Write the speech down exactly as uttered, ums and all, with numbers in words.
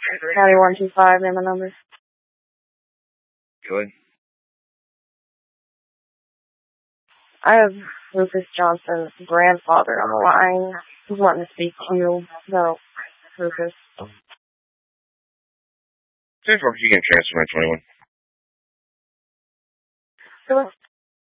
County one two five, name and number. Go ahead. I have Rufus Johnson's grandfather on the line. He's wanting to speak to you about Rufus. Ten four, you can transfer my twenty-one. So